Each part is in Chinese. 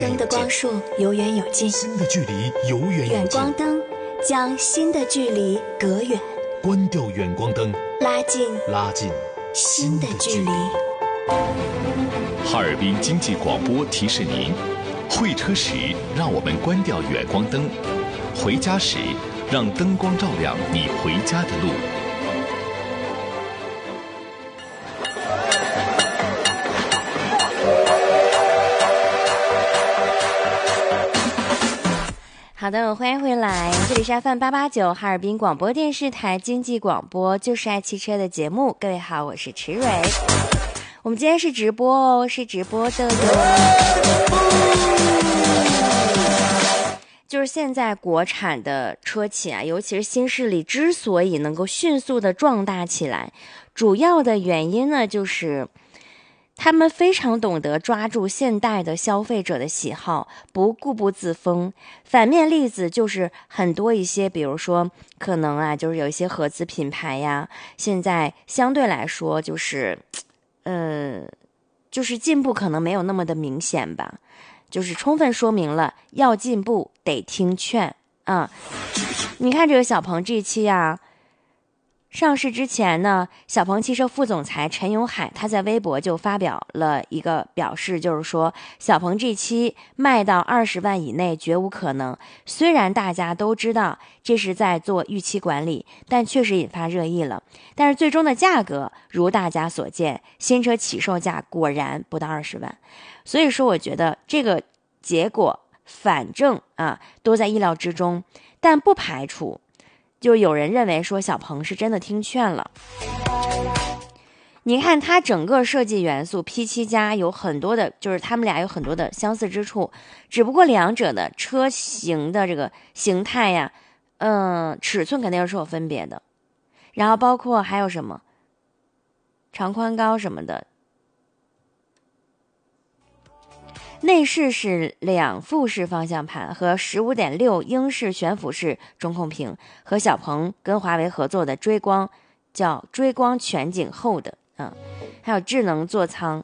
灯的光束有远有近， 心的距离有远有近。 远光灯将心的距离隔远， 关掉远光灯， 拉近心的距离。 哈尔滨经济广播提示您：会车时让我们关掉远光灯，回家时让灯光照亮你回家的路。 好的，欢迎回来，这里是 FM889 哈尔滨广播电视台经济广播，就是爱汽车的节目。各位好，我是池蕊。我们今天是直播哦，是直播的哟。就是现在国产的车企啊，尤其是新势力之所以能够迅速的壮大起来，主要的原因呢，就是他们非常懂得抓住现代的消费者的喜好，不固步自封。反面例子就是很多一些，比如说可能啊，就是有一些合资品牌呀，现在相对来说就是进步可能没有那么的明显吧，就是充分说明了要进步得听劝啊。你看这个小鹏 G7 啊，上市之前呢，小鹏汽车副总裁陈永海他在微博就发表了一个表示，就是说小鹏 G7 卖到20万以内绝无可能。虽然大家都知道这是在做预期管理，但确实引发热议了。但是最终的价格如大家所见，新车起售价果然不到20万。所以说我觉得这个结果反正都在意料之中，但不排除就有人认为说小鹏是真的听劝了。你看它整个设计元素 P7 加有很多的，就是他们俩有很多的相似之处，只不过两者的车型的这个形态呀，尺寸肯定是有分别的，然后包括还有什么长宽高什么的。内饰是2副式方向盘和 15.6 英式悬浮式中控屏，和小鹏跟华为合作的追光叫追光全景后的还有智能座舱。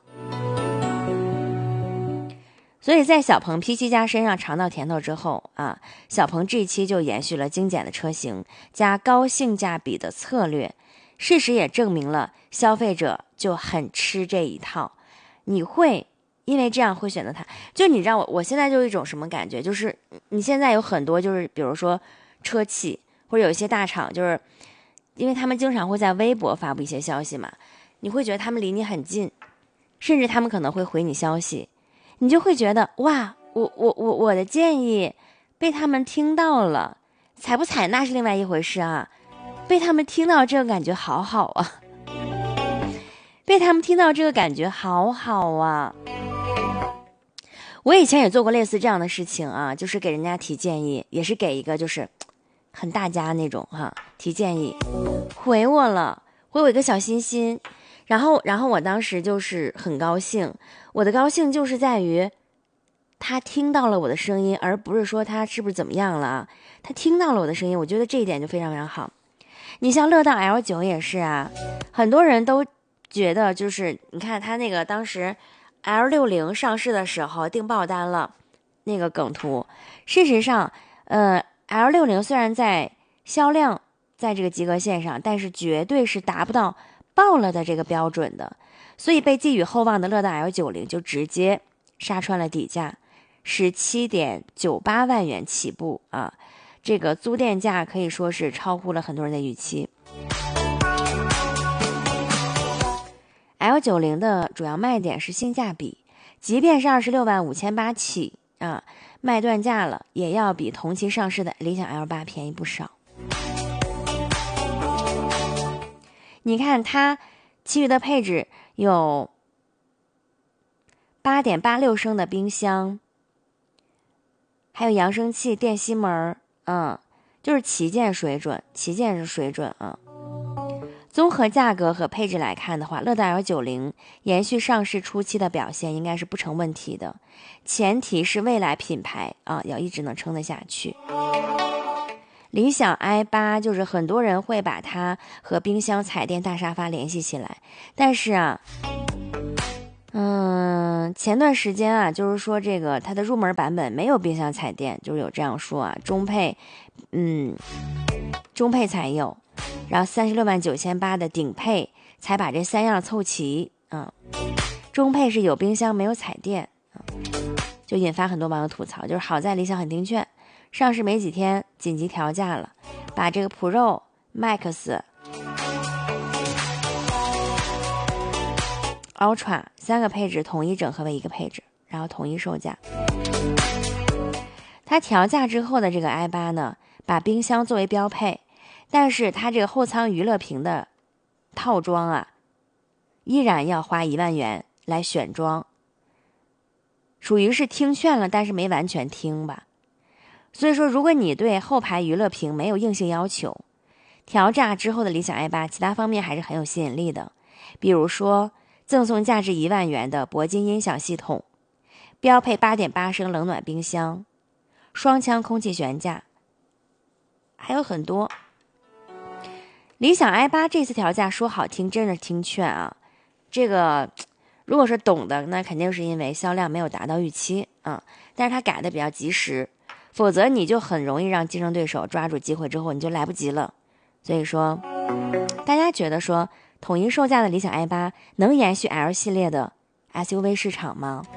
所以在小鹏 P7 加身上尝到甜头之后小鹏 G7 就延续了精简的车型加高性价比的策略。事实也证明了消费者就很吃这一套，你会因为这样会选择它。就你知道我现在就有一种什么感觉，就是你现在有很多就是比如说车企或者有一些大厂，就是因为他们经常会在微博发布一些消息嘛，你会觉得他们离你很近，甚至他们可能会回你消息，你就会觉得哇，我的建议被他们听到了，采不采纳是另外一回事啊，被他们听到这个感觉好好啊，被他们听到这个感觉好好啊。我以前也做过类似这样的事情啊，就是给人家提建议，也是给一个就是很大家那种提建议，回我了，回我一个小心心，然后我当时就是很高兴，我的高兴就是在于他听到了我的声音，而不是说他是不是怎么样了啊，他听到了我的声音，我觉得这一点就非常非常好。你像乐道 L9 也是啊，很多人都觉得就是你看他那个当时L60 上市的时候订爆单了那个梗图，事实上L60 虽然在销量在这个及格线上，但是绝对是达不到爆了的这个标准的，所以被寄予厚望的乐道 L90 就直接杀穿了底价，17.98万元起步啊，这个租店价可以说是超乎了很多人的预期。L90 的主要卖点是性价比，即便是26万5800起卖断价了，也要比同期上市的理想 L8 便宜不少。你看它其余的配置有 8.86 升的冰箱，还有扬声器、电吸门就是旗舰水准啊。综合价格和配置来看的话，乐道 L90 延续上市初期的表现应该是不成问题的，前提是未来品牌要一直能撑得下去。理想 i8 就是很多人会把它和冰箱、彩电、大沙发联系起来，但是前段时间啊，就是说这个它的入门版本没有冰箱彩电，就是有这样说啊，中配才有，然后369800的顶配才把这3样凑齐啊。中配是有冰箱没有彩电啊，就引发很多网友吐槽，就是好在理想很听劝，上市没几天紧急调价了，把这个 Pro、Max、Ultra 3个配置统一整合为一个配置，然后统一售价。它调价之后的这个 i8 呢，把冰箱作为标配，但是它这个后舱娱乐屏的套装啊，依然要花1万元来选装，属于是听劝了，但是没完全听吧。所以说，如果你对后排娱乐屏没有硬性要求，调价之后的理想 i8 其他方面还是很有吸引力的，比如说赠送价值1万元的铂金音响系统，标配8.8升冷暖冰箱，双腔空气悬架，还有很多。理想 i8 这次调价说好听真是听劝啊，这个如果是懂的，那肯定是因为销量没有达到预期啊，但是它改的比较及时，否则你就很容易让竞争对手抓住机会之后你就来不及了。所以说大家觉得说统一售价的理想 i8 能延续 L 系列的 SUV 市场吗？